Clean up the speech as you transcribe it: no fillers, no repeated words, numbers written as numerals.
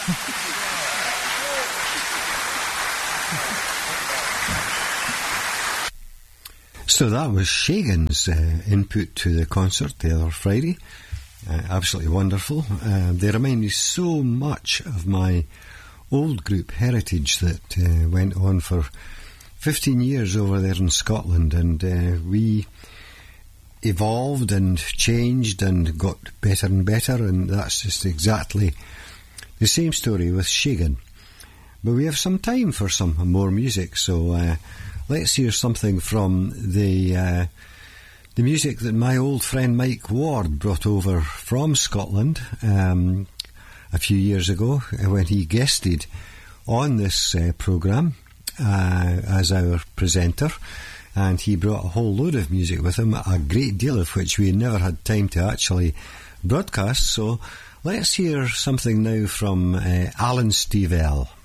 So that was Shagan's input to the concert the other Friday. Absolutely wonderful. They remind me so much of my old group Heritage that went on for 15 years over there in Scotland, and we evolved and changed and got better and better, and that's just exactly the same story with Shagan. But we have some time for some more music, so let's hear something from the music that my old friend Mike Ward brought over from Scotland a few years ago when he guested on this programme as our presenter, and he brought a whole load of music with him, a great deal of which we never had time to actually broadcast. So let's hear something now from Alan Stivell.